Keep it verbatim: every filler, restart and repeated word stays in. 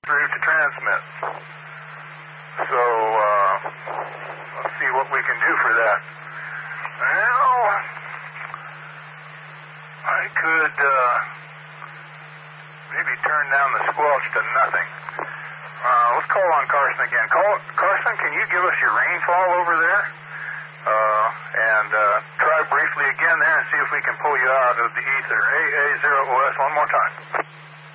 through to transmit. So, uh, let's see what we can do for that. Well, I could, uh, maybe turn down the squelch to nothing. Uh, let's call on Carson again. Call, Carson, can you give us your rainfall over there? Uh, and, uh, try briefly again there and see if we can pull you out of the ether. A A zero O S one more time.